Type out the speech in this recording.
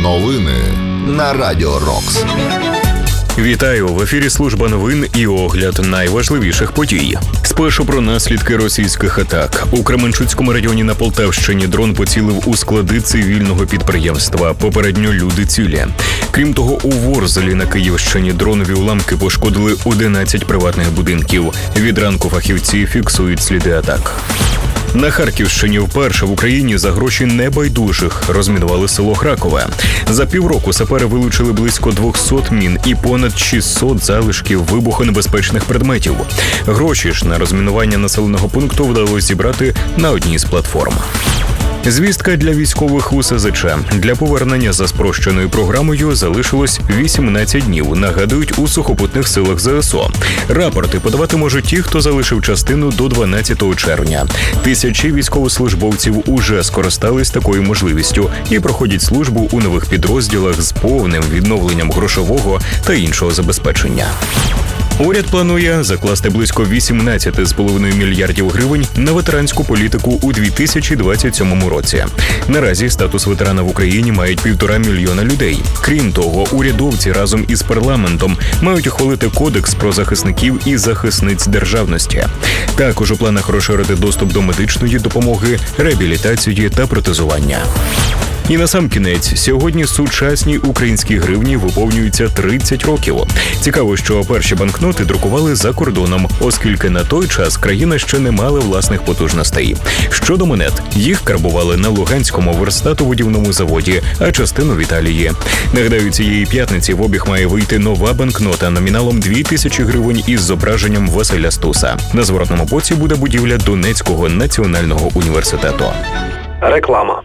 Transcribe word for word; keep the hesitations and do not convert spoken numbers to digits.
Новини на Радіо Рокс. Вітаю! В ефірі служба новин і огляд найважливіших подій. Спершу про наслідки російських атак. У Кременчуцькому районі на Полтавщині дрон поцілив у склади цивільного підприємства. Попередньо люди цілі. Крім того, у Ворзелі на Київщині дронові уламки пошкодили одинадцять приватних будинків. Від ранку фахівці фіксують сліди атак. На Харківщині вперше в Україні за гроші небайдужих розмінували село Хракове. За півроку сапери вилучили близько двісті мін і понад шістсот залишків вибухонебезпечних предметів. Гроші ж на розмінування населеного пункту вдалося зібрати на одній з платформ. Звістка для військових у ес зет че. Для повернення за спрощеною програмою залишилось вісімнадцять днів, нагадують у сухопутних силах зе ес о. Рапорти подавати можуть ті, хто залишив частину до дванадцятого червня. Тисячі військовослужбовців уже скористались такою можливістю і проходять службу у нових підрозділах з повним відновленням грошового та іншого забезпечення. Уряд планує закласти близько вісімнадцять цілих п'ять десятих мільярдів гривень на ветеранську політику у дві тисячі двадцять сьомому році. Наразі статус ветерана в Україні мають півтора мільйона людей. Крім того, урядовці разом із парламентом мають ухвалити кодекс про захисників і захисниць державності. Також у планах розширити доступ до медичної допомоги, реабілітації та протезування. І насамкінець, сьогодні сучасній українській гривні виповнюється тридцять років. Цікаво, що перші банкноти друкували за кордоном, оскільки на той час країна ще не мала власних потужностей. Щодо монет, їх карбували на Луганському верстатоводівному заводі, а частину в Італії. Нагадаю, цієї п'ятниці в обіг має вийти нова банкнота номіналом дві тисячі гривень із зображенням Василя Стуса. На зворотному боці буде будівля Донецького національного університету. Реклама.